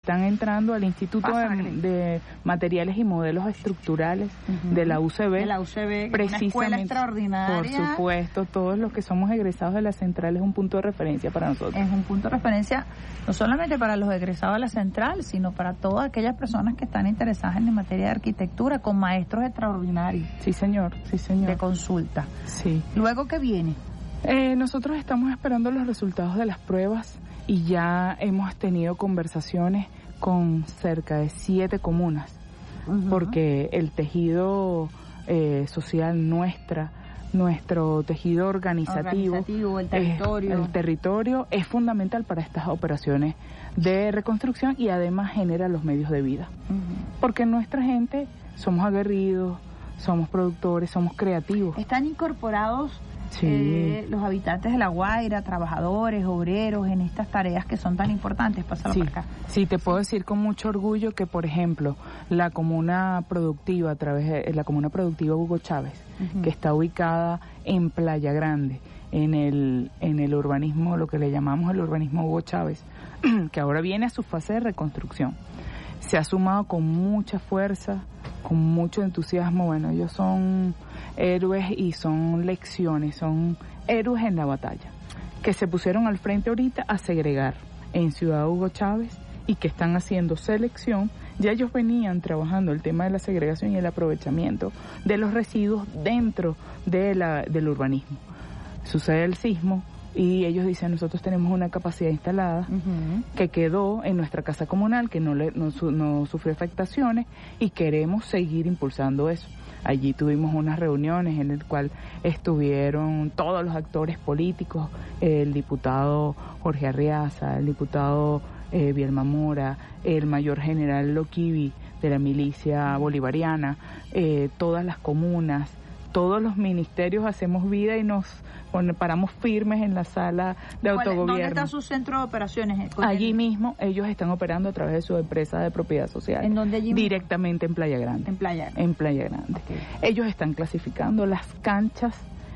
están entrando al Instituto de Materiales y Modelos Estructurales de la UCB. De la UCB, precisamente, una escuela extraordinaria. Por supuesto, todos los que somos egresados de la Central es un punto de referencia para nosotros. Es un punto de referencia no solamente para los egresados de la Central, sino para todas aquellas personas que están interesadas en materia de arquitectura, con maestros extraordinarios. Sí, señor, sí, señor. De consulta. Sí. ¿Luego qué viene? Nosotros estamos esperando los resultados de las pruebas y ya hemos tenido conversaciones con cerca de 7 comunas, porque el tejido social nuestro tejido organizativo, el territorio es fundamental para estas operaciones de reconstrucción y además genera los medios de vida. Porque nuestra gente somos aguerridos, somos productores, somos creativos. Están incorporados los habitantes de La Guaira, trabajadores, obreros, en estas tareas que son tan importantes. Pásalo por acá. Sí, te puedo decir con mucho orgullo que, por ejemplo, la comuna productiva, a través de la comuna productiva Hugo Chávez, que está ubicada en Playa Grande, en el urbanismo, lo que le llamamos el urbanismo Hugo Chávez, que ahora viene a su fase de reconstrucción. Se ha sumado con mucha fuerza, con mucho entusiasmo. Bueno, ellos son héroes y son lecciones, son héroes en la batalla, que se pusieron al frente ahorita a segregar en Ciudad Hugo Chávez y que están haciendo selección. Ya ellos venían trabajando el tema de la segregación y el aprovechamiento de los residuos dentro del urbanismo. Sucede el sismo y ellos dicen, nosotros tenemos una capacidad instalada que quedó en nuestra casa comunal, que no sufrió afectaciones y queremos seguir impulsando eso. Allí tuvimos unas reuniones en el cual estuvieron todos los actores políticos, el diputado Jorge Arriaza, el diputado Bielma Mora, el mayor general Loquivi de la milicia bolivariana, todas las comunas, todos los ministerios hacemos vida y nos paramos firmes en la sala de autogobierno. ¿Dónde está su centro de operaciones? Allí mismo ellos están operando a través de su empresa de propiedad social. ¿En dónde allí? Directamente en Playa Grande. En Playa Grande. Okay. Ellos están clasificando las canchas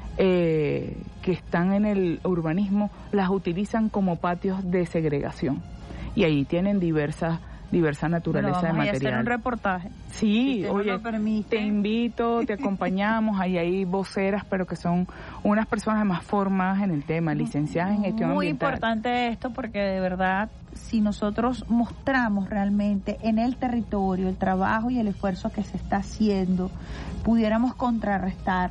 que están en el urbanismo, las utilizan como patios de segregación. Y ahí tienen diversa naturaleza de material. Vamos a hacer un reportaje. Sí, si oye, te invito, te acompañamos, ahí hay voceras, pero que son unas personas más formadas en el tema, licenciadas en gestión ambiental. Muy importante esto porque de verdad, si nosotros mostramos realmente en el territorio el trabajo y el esfuerzo que se está haciendo, pudiéramos contrarrestar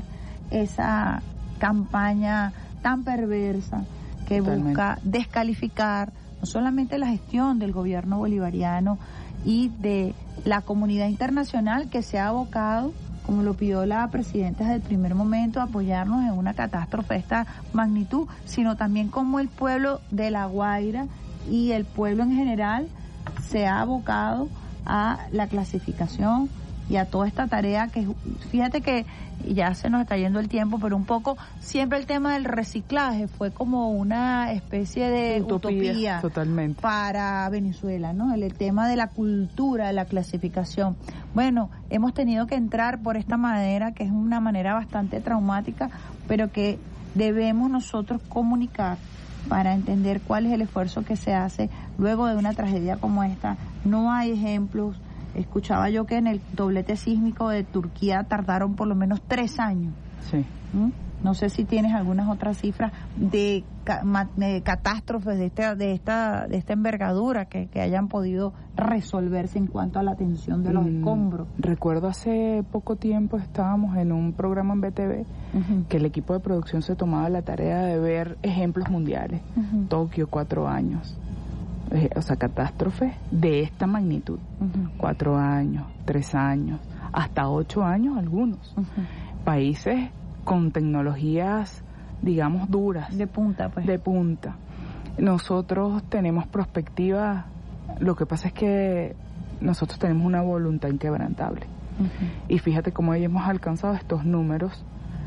esa campaña tan perversa que busca descalificar no solamente la gestión del gobierno bolivariano y de la comunidad internacional que se ha abocado, como lo pidió la presidenta desde el primer momento, a apoyarnos en una catástrofe de esta magnitud, sino también como el pueblo de La Guaira y el pueblo en general se ha abocado a la clasificación y a toda esta tarea que, fíjate que ya se nos está yendo el tiempo, pero un poco siempre el tema del reciclaje fue como una especie de utopía totalmente para Venezuela, ¿no? El tema de la cultura, de la clasificación. Bueno, hemos tenido que entrar por esta manera, que es una manera bastante traumática, pero que debemos nosotros comunicar para entender cuál es el esfuerzo que se hace luego de una tragedia como esta. No hay ejemplos. Escuchaba yo que en el doblete sísmico de Turquía tardaron por lo menos 3 años. Sí. No sé si tienes algunas otras cifras de catástrofes de esta envergadura que hayan podido resolverse en cuanto a la atención de los escombros. Recuerdo hace poco tiempo estábamos en un programa en BTV que el equipo de producción se tomaba la tarea de ver ejemplos mundiales. Tokio, 4 años. O sea, catástrofes de esta magnitud, 4 años, 3 años, hasta 8 años algunos. Países con tecnologías, digamos, duras. De punta, pues. De punta. Nosotros tenemos perspectiva, lo que pasa es que nosotros tenemos una voluntad inquebrantable. Y fíjate cómo hemos alcanzado estos números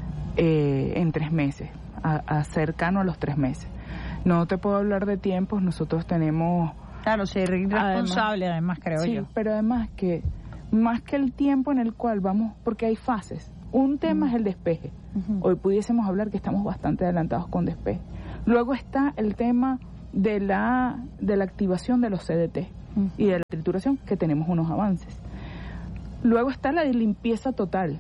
en 3 meses, cercano a los 3 meses. No te puedo hablar de tiempos, nosotros tenemos... Claro, ser irresponsable además creo yo. Sí, pero además que más que el tiempo en el cual vamos, porque hay fases. Un tema es el despeje. Hoy pudiésemos hablar que estamos bastante adelantados con despeje. Luego está el tema de la activación de los CDT. y de la trituración, que tenemos unos avances. Luego está la de limpieza total.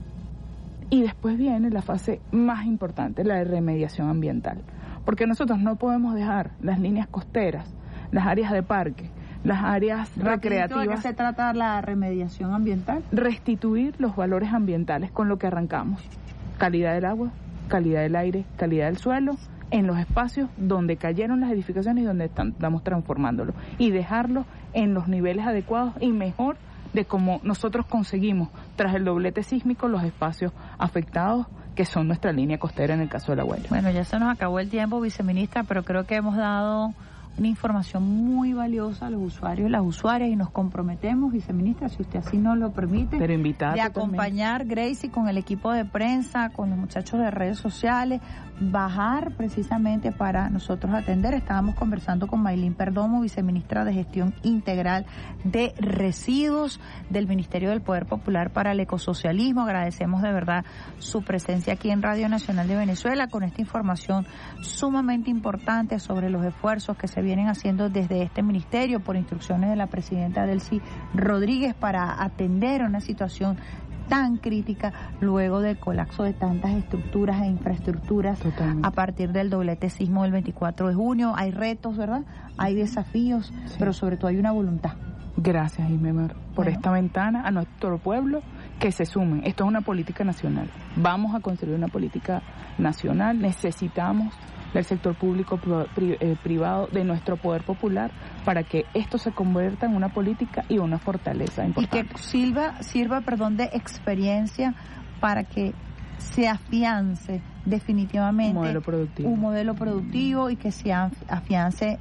Y después viene la fase más importante, la de remediación ambiental. Porque nosotros no podemos dejar las líneas costeras, las áreas de parque, las áreas recreativas. ¿De qué se trata la remediación ambiental? Restituir los valores ambientales con lo que arrancamos. Calidad del agua, calidad del aire, calidad del suelo, en los espacios donde cayeron las edificaciones y donde estamos transformándolo. Y dejarlo en los niveles adecuados y mejor de cómo nosotros conseguimos, tras el doblete sísmico, los espacios afectados, que son nuestra línea costera en el caso de La Guaira. Bueno, ya se nos acabó el tiempo, viceministra, pero creo que hemos dado una información muy valiosa a los usuarios y las usuarias y nos comprometemos, viceministra, si usted así nos lo permite, pero invitada de acompañar Gracie con el equipo de prensa, con los muchachos de redes sociales, bajar precisamente para nosotros atender. Estábamos conversando con Maylin Perdomo, viceministra de Gestión Integral de Residuos del Ministerio del Poder Popular para el Ecosocialismo. Agradecemos de verdad su presencia aquí en Radio Nacional de Venezuela con esta información sumamente importante sobre los esfuerzos que se vienen haciendo desde este ministerio por instrucciones de la presidenta Delcy Rodríguez para atender una situación tan crítica luego del colapso de tantas estructuras e infraestructuras. Totalmente. A partir del doblete sismo del 24 de junio. Hay retos, ¿verdad? Hay desafíos, sí, pero sobre todo hay una voluntad. Gracias, Imelmar, por esta ventana a nuestro pueblo que se sumen. Esto es una política nacional. Vamos a construir una política nacional. Necesitamos del sector público privado, de nuestro poder popular, para que esto se convierta en una política y una fortaleza importante. Y que sirva de experiencia para que se afiance definitivamente un modelo productivo y que se afiance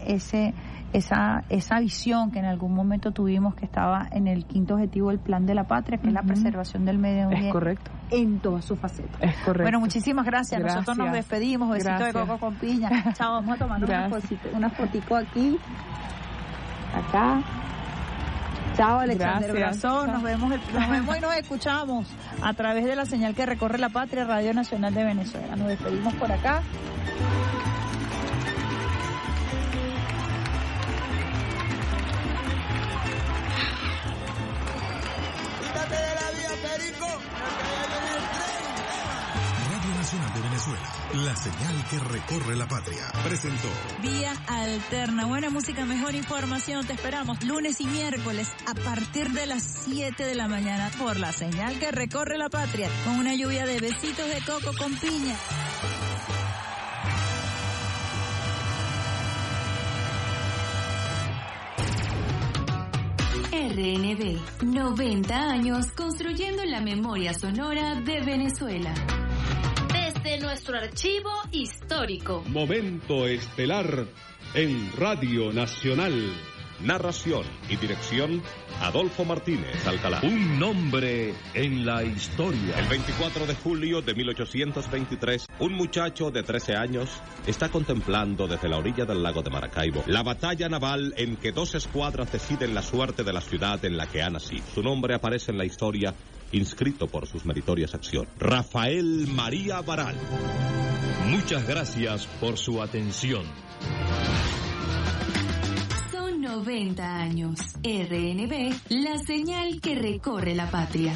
esa visión que en algún momento tuvimos, que estaba en el quinto objetivo del Plan de la Patria, que es la preservación del medio ambiente. Es correcto. En todas sus facetas. Es correcto. Bueno, muchísimas gracias. Nosotros nos despedimos. Besito de coco con piña. Chao, vamos a tomar una fotico aquí. Acá. Chao, Alexander Brazón. Nos vemos y nos escuchamos a través de la señal que recorre la patria, Radio Nacional de Venezuela. Nos despedimos por acá. Radio Nacional de Venezuela, la señal que recorre la patria, presentó Vía Alterna. Buena música, mejor información. Te esperamos lunes y miércoles a partir de las 7 de la mañana por la señal que recorre la patria, con una lluvia de besitos de coco con piña. RNB, 90 años construyendo la memoria sonora de Venezuela. Desde nuestro archivo histórico. Momento estelar en Radio Nacional. Narración y dirección, Adolfo Martínez Alcalá. Un nombre en la historia. El 24 de julio de 1823, un muchacho de 13 años está contemplando desde la orilla del lago de Maracaibo la batalla naval en que 2 escuadras deciden la suerte de la ciudad en la que ha nacido. Su nombre aparece en la historia inscrito por sus meritorias acciones. Rafael María Baral. Muchas gracias por su atención. 90 años. RNB, la señal que recorre la patria.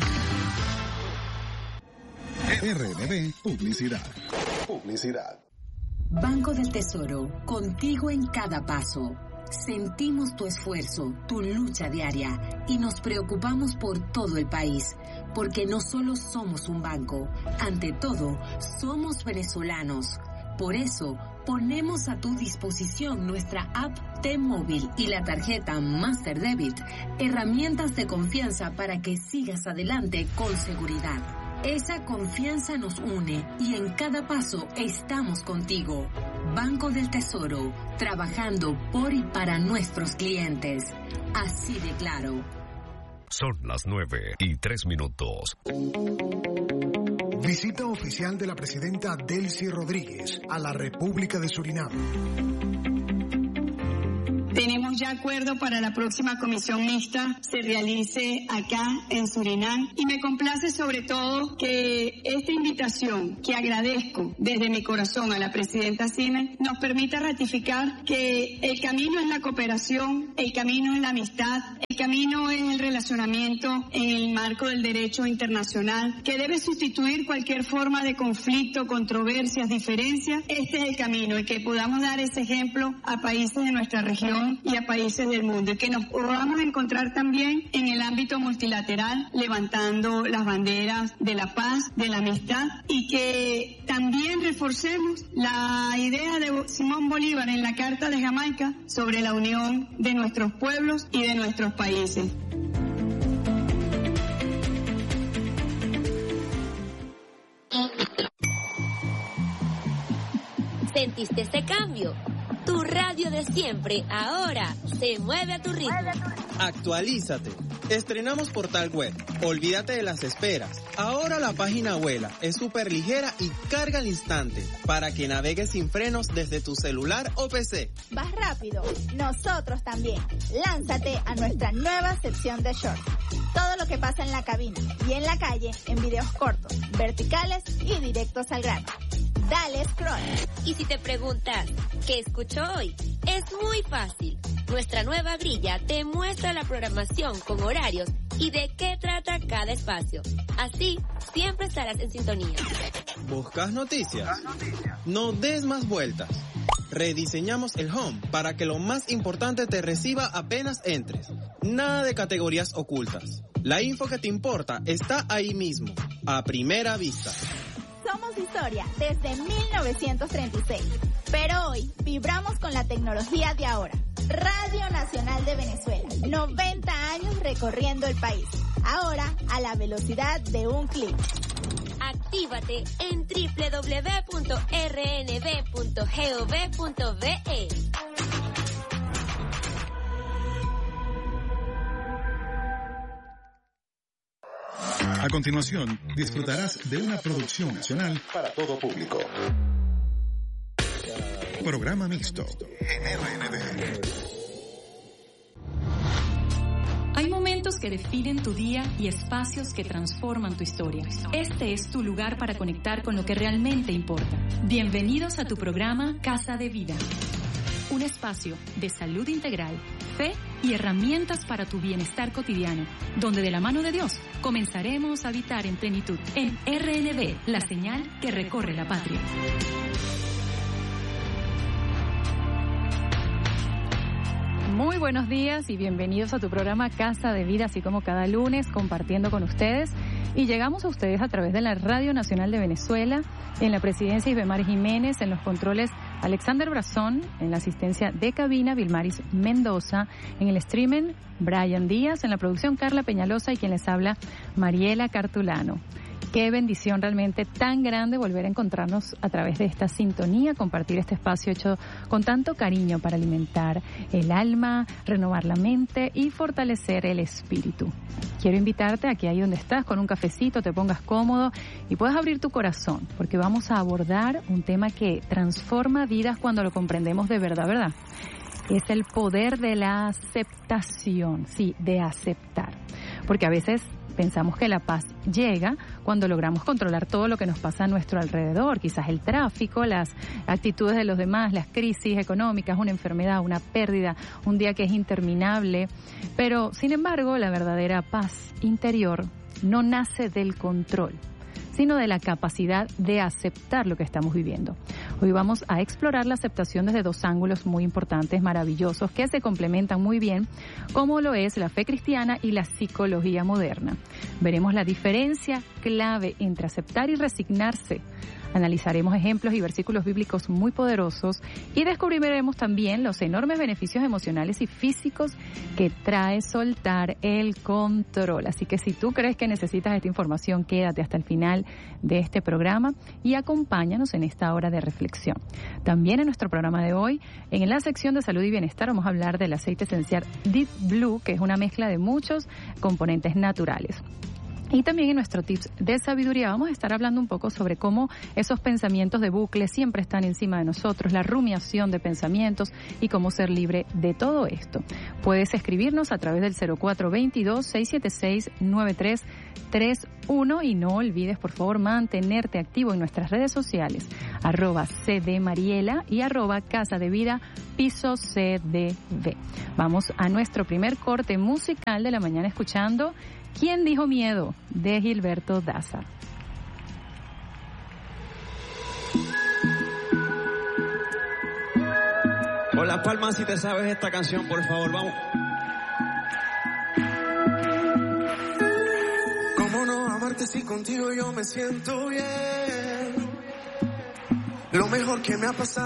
RNB Publicidad. Banco del Tesoro, contigo en cada paso. Sentimos tu esfuerzo, tu lucha diaria y nos preocupamos por todo el país, porque no solo somos un banco, ante todo, somos venezolanos. Por eso, ponemos a tu disposición nuestra app T-Móvil y la tarjeta Master Debit, herramientas de confianza para que sigas adelante con seguridad. Esa confianza nos une y en cada paso estamos contigo. Banco del Tesoro, trabajando por y para nuestros clientes. Así de claro. Son las 9:03. Visita oficial de la presidenta Delcy Rodríguez a la República de Surinam. Tenemos ya acuerdo para la próxima comisión mixta se realice acá en Surinam y me complace sobre todo que esta invitación, que agradezco desde mi corazón a la presidenta Siemens, nos permita ratificar que el camino es la cooperación, el camino es la amistad, el camino es el relacionamiento en el marco del derecho internacional, que debe sustituir cualquier forma de conflicto, controversias, diferencias. Este es el camino y que podamos dar ese ejemplo a países de nuestra región y a países del mundo y que nos podamos encontrar también en el ámbito multilateral levantando las banderas de la paz, de la amistad y que también reforcemos la idea de Simón Bolívar en la Carta de Jamaica sobre la unión de nuestros pueblos y de nuestros países. ¿Sentiste ese cambio? Tu radio de siempre ahora se mueve a tu ritmo. Actualízate. Estrenamos portal web. Olvídate de las esperas. Ahora la página vuela, es súper ligera y carga al instante para que navegues sin frenos desde tu celular o PC. ¿Vas rápido? Nosotros también. Lánzate a nuestra nueva sección de shorts. Todo lo que pasa en la cabina y en la calle en videos cortos, verticales y directos al grano. Dale scroll. Y si te preguntas, ¿qué escucho hoy? Es muy fácil. Nuestra nueva grilla te muestra la programación con horarios y de qué trata cada espacio. Así, siempre estarás en sintonía. ¿Buscas noticias? No des más vueltas. Rediseñamos el home para que lo más importante te reciba apenas entres. Nada de categorías ocultas. La info que te importa está ahí mismo, a primera vista. Somos historia desde 1936, pero hoy vibramos con la tecnología de ahora. Radio Nacional de Venezuela, 90 años recorriendo el país, ahora a la velocidad de un clic. Actívate en www.rnb.gov.be. A continuación, disfrutarás de una producción nacional para todo público. Programa mixto en RNB. Hay momentos que definen tu día y espacios que transforman tu historia. Este es tu lugar para conectar con lo que realmente importa. Bienvenidos a tu programa Casa de Vida. Un espacio de salud integral, fe y herramientas para tu bienestar cotidiano, donde de la mano de Dios comenzaremos a habitar en plenitud. En RNB, la señal que recorre la patria. Muy buenos días y bienvenidos a tu programa Casa de Vida, así como cada lunes compartiendo con ustedes. Y llegamos a ustedes a través de la Radio Nacional de Venezuela, en la presidencia Ibemar Jiménez, en los controles Alexander Brazón, en la asistencia de cabina Vilmaris Mendoza, en el streaming Brian Díaz, en la producción Carla Peñalosa y quien les habla Mariela Cartulano. Qué bendición realmente tan grande volver a encontrarnos a través de esta sintonía, compartir este espacio hecho con tanto cariño para alimentar el alma, renovar la mente y fortalecer el espíritu. Quiero invitarte a que ahí donde estás, con un cafecito, te pongas cómodo y puedas abrir tu corazón, porque vamos a abordar un tema que transforma vidas cuando lo comprendemos de verdad, ¿verdad? Es el poder de la aceptación, sí, de aceptar. Porque a veces pensamos que la paz llega cuando logramos controlar todo lo que nos pasa a nuestro alrededor, quizás el tráfico, las actitudes de los demás, las crisis económicas, una enfermedad, una pérdida, un día que es interminable. Pero, sin embargo, la verdadera paz interior no nace del control, sino de la capacidad de aceptar lo que estamos viviendo. Hoy vamos a explorar la aceptación desde dos ángulos muy importantes, maravillosos, que se complementan muy bien, como lo es la fe cristiana y la psicología moderna. Veremos la diferencia clave entre aceptar y resignarse. Analizaremos ejemplos y versículos bíblicos muy poderosos y descubriremos también los enormes beneficios emocionales y físicos que trae soltar el control. Así que si tú crees que necesitas esta información, quédate hasta el final de este programa y acompáñanos en esta hora de reflexión. También en nuestro programa de hoy, en la sección de salud y bienestar, vamos a hablar del aceite esencial Deep Blue, que es una mezcla de muchos componentes naturales. Y también en nuestro tips de sabiduría vamos a estar hablando un poco sobre cómo esos pensamientos de bucle siempre están encima de nosotros, la rumiación de pensamientos y cómo ser libre de todo esto. Puedes escribirnos a través del 0422-676-9331 y no olvides, por favor, mantenerte activo en nuestras redes sociales, @cdmariela y @Casa de Vida Piso CDV. Vamos a nuestro primer corte musical de la mañana escuchando ¿Quién dijo miedo? De Gilberto Daza. Con las palmas si te sabes esta canción, por favor, vamos. ¿Cómo no amarte si contigo yo me siento bien? Lo mejor que me ha pasado